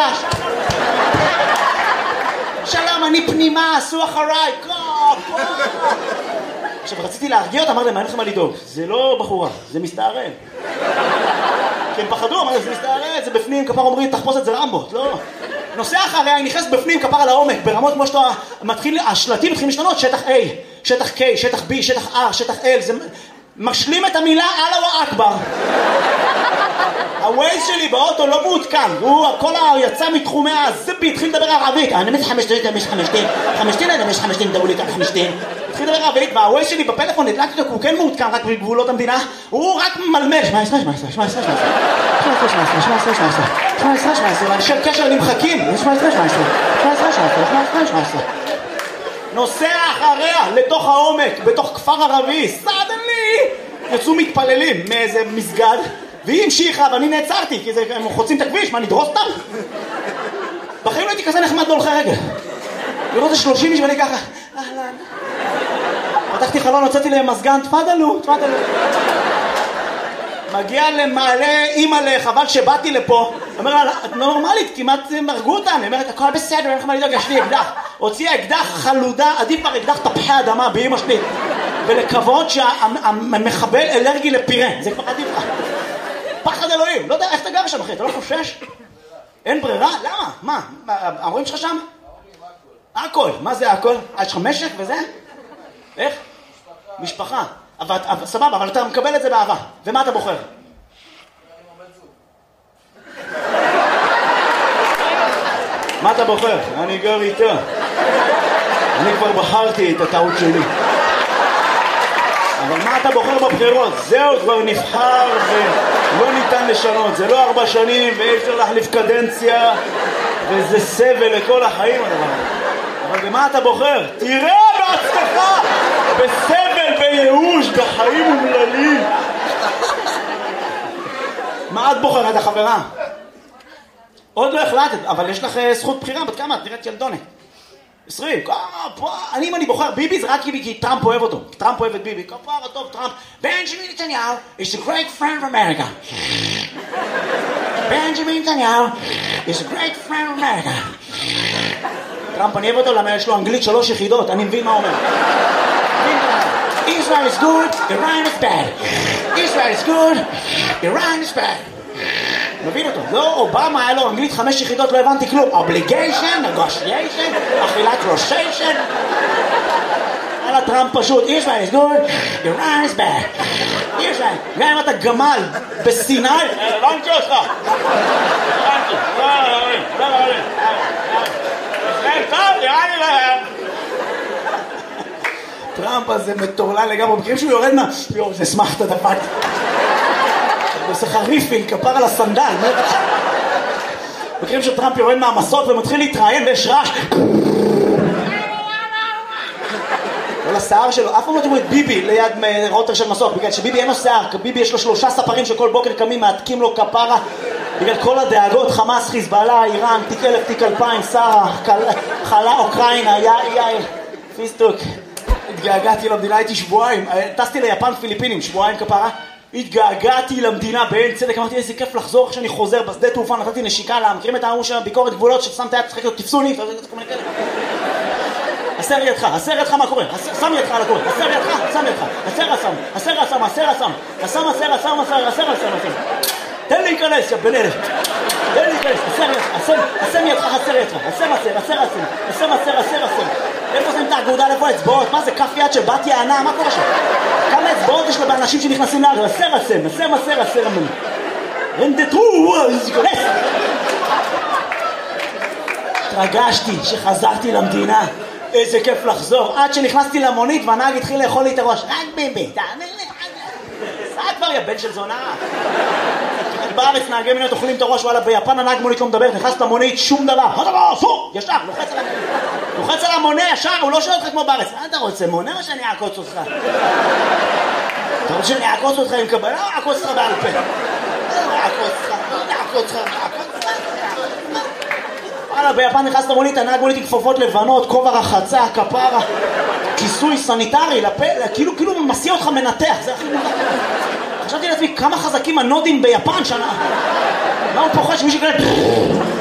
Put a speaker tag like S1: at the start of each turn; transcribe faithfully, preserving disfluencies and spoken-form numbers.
S1: שלום, אני פנימה, עשו אחריי, קו, עכשיו, רציתי להרגיע אותה, אמר להם, מה אין לכם מה לדאוג? זה לא בחורה, זה מסתערב. כי הם פחדו, אמר, זה מסתערב, זה בפנים, כפר אומרים, תחפוש את זה רמבות, לא. נוסע אחריה, היא נכנס בפנים, כפר על העומק, ברמות כמו שאתה מתחיל, השלטים מתחילים להשתנות, שטח A, שטח K, שטח B, שטח R, שטח L, זה משלים את המילה אללה אכבר. הווייז שלי באוטו לא מעודכן, הוא כל היצא מתחומי הזבי, התחיל לדבר ערבית, אני מזה חמשתין, אני מזה חמשתין, חמשתין, אני מזה חמשתין, דברו לי כאן חמשתין. התחיל לדבר ערבית, והווייז שלי בפלאפון הדלקתי אותו, הוא כן מעודכן רק בגבולות המדינה, הוא רק מלמל, שמע עשרה, שמע עשרה, שמע עשרה, שמע עשרה, שמע עשרה, שמע עשרה, שמע עשרה, שמע עשרה, שמע עשרה, שמע עשרה, אנשי קשר נמחקים, שמע עשרה, שמע עשרה, שמע עשרה, שמע עשרה, שמע עשרה, שמע עשרה. נוסע אחריה לתוך העומק, בתוך כפר ערבי, סדנלי! יצאו מתפללים מאיזה מסגד, והיא המשיכה, ואני נעצרתי, כי הם חוצים את הכביש, מה, נדרוס אותם? בחיים לא הייתי כזה נחמד בהולכי רגל. לראות את שלושים איש ואני ככה, אהלן. פתחתי חלון, הוצאתי להם מזגן, תפדלו, תפדלו. מגיע למעלה, אימא לחבל שבאתי לפה, אומר לה, את נורמלית, כמעט מרגו אותנו, אומרת, הכל בסדר, אין לך מה לדאוג, יש לי אקדח. הוציאה אקדח חלודה, עדיף כבר אקדח תפוחי אדמה באמא שלי. ולכבוד שהמחבל אלרגי לפירה, זה כבר עדיף לך. פחד אלוהים, לא יודע איך אתה גר שם אחי, אתה לא חושש? אין ברירה? למה? מה? ההורים שלך שם? הכל. מה זה הכל? יש לך משק וזה? איך? משפחה. סבבה, אבל אתה מקבל את זה באהבה. ומה אתה בוחר? מה אתה בוחר? אני גר איתה. אני כבר בחרתי את הטעות שלי. אבל מה אתה בוחר בבחירות? זהו, כבר נבחר ולא ניתן לשנות. זה לא ארבע שנים ואי אפשר להחליף קדנציה וזה סבל לכל החיים הדבר. אבל במה אתה בוחר? תראה בעצמך! בסבל, בייאוש, בחיים אומללים. מה את בוחרת, החברה? עוד לא החלטת, אבל יש לך זכות בחירה. בת כמה? את נראית ילדונת. עשרים, אני אם אני בוחר ביבי זה רק כי טראמפ אוהב אותו, טראמפ אוהב את ביבי, כפר הטוב טראמפ. בנג'מין נתניהו is a great friend of America. בנג'מין נתניהו is a great friend of America. טראמפ אני אוהב אותו למה יש לו אנגלית שלוש יחידות, אני מבין מה אומר. Israel is good, Iran is bad. Israel is good, Iran is bad. מבין אותו, לא, אובמה היה לו אנגלית חמש יחידות, לא הבנתי כלום. obligation, negotiation, אכילת ראשיישן. על הטראמפ פשוט, Israel is good, Iran is bad. Israel, גם אם אתה גמל בסיני, הבנתי אותך. הבנתי, לא, לא, לא, לא, לא. ישראל טוב, נראה לי להם. טראמפ הזה מטורלל לגמרי, מכירים שהוא יורד מה? יור, זה שמח את הדפת. עושה חריפיל, כפר על הסנדל. מכירים שטראמפ יורד מהמסות ומתחיל להתראיין ויש רעש. כל השיער שלו, אף פעם לא תראו את ביבי ליד רוטר של מסוק, בגלל שביבי אין לו שיער, ביבי יש לו שלושה ספרים שכל בוקר קמים, מעתקים לו כפרה, בגלל כל הדאגות, חמאס, חיזבאללה, איראן, תיק אלף, תיק אלפיים, שרה, חלה, אוקראינה, יאי, פיסטוק. התגעגעתי למדינה, הייתי שבועיים, טסתי ליפן פיליפינים, שבועיים כפרה. התגעגעתי למדינה בעין צדק, אמרתי איזה כיף לחזור כשאני חוזר בשדה תעופה, נתתי נשיקה לה, מכירים את ההוא של ביקורת גבולות ששמת יד, צחק לו, תפסו לי, הסר ידך, הסר ידך מה קורה, שם ידך על הקורא, הסר ידך, שם ידך, הסר הסם, הסר הסם, הסר הסם, הסם הסר הסם, הסר הסם, הסר תן לי להיכנס, יא בן אלף, תן לי להיכנס, הסר ידך, הסם ידך, הסר ידך, הסם הסר, הסר הסם, הסם הסר, הסר הסם. איפה זה נתק גאודה לפה אצבעות? מה זה כף יד של בת יענה? מה קורה שם? כמה אצבעות יש לה באנשים שנכנסים לארץ? הסר הסם, הסם הסר, הסר המון. רנדטרו, איזכנס. התרגשתי שחזרתי למדינה. איזה כיף לחזור. עד שנכנסתי למונית והנהג התחיל לאכול לי את הראש. רק ביבי, תענה לי. סע כבר יא בן של זונה. בארץ נהגי מונית אוכלים את הראש, וואלה ביפן הנהג מונית לא מדבר, נכנס למונית, שום דבר. מה דבר? אסור! ישר, לוחץ על המונה. לוחץ על המונה ישר, הוא לא שואל אותך כמו בארץ. מה אתה רוצה, מונה או שאני אעקוץ אותך? אתה רוצה שאני אעקוץ אותך עם קבלה או אעקוץ אותך בעל פה? אעקוץ אותך, אעקוץ אותך, אעקוץ אותך. וואלה, ביפן נכנס למונית, הנהג מונית עם כפפות לבנות, כובע רחצה, כפרה, כיסוי סניטרי, לפה, כאילו, כאילו מסיע אותך מנתח, זה הכי מונח. חשבתי לעצמי, כמה חזקים הנודים ביפן שנה. מה הוא פוחד שמישהו כאלה...